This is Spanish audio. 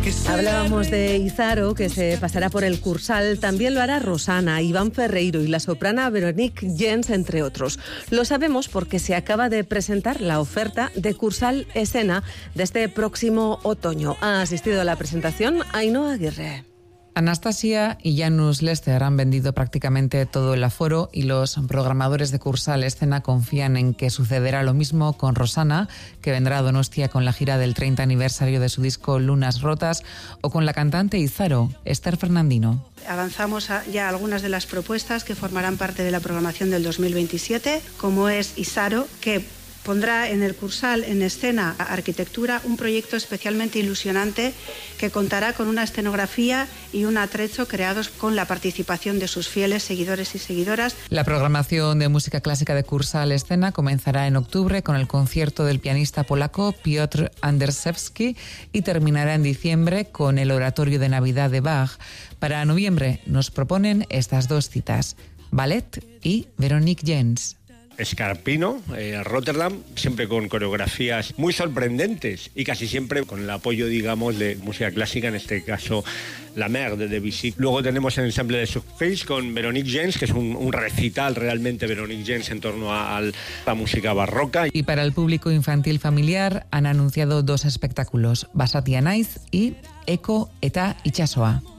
Hablábamos de Izaro, que se pasará por el Cursal. También lo hará Rosana, Iván Ferreiro y la soprana Veronique Gens, entre otros. Lo sabemos porque se acaba de presentar la oferta de Cursal Escena de este próximo otoño. Ha asistido a la presentación Ainhoa Aguirre. Anastasia y Janus Lester han vendido prácticamente todo el aforo y los programadores de Cursal Escena confían en que sucederá lo mismo con Rosana, que vendrá a Donostia con la gira del 30 aniversario de su disco Lunas Rotas, o con la cantante Izaro, Esther Fernandino. Avanzamos ya algunas de las propuestas que formarán parte de la programación del 2027, como es Izaro, que pondrá en el Cursal en escena Arquitectura, un proyecto especialmente ilusionante que contará con una escenografía y un atrecho creados con la participación de sus fieles seguidores y seguidoras. La programación de música clásica de Cursal Escena comenzará en octubre con el concierto del pianista polaco Piotr Anderszewski y terminará en diciembre con el oratorio de Navidad de Bach. Para noviembre nos proponen estas dos citas, Ballet y Veronique Gens. Scarpino, Rotterdam, siempre con coreografías muy sorprendentes y casi siempre con el apoyo, digamos, de música clásica, en este caso La Mer de Debussy. Luego tenemos el ensamble de Surface con Veronique Gens, que es un recital realmente Veronique Gens en torno a la música barroca. Y para el público infantil familiar han anunciado dos espectáculos, Basatia Naiz y Eko eta Itsasoa.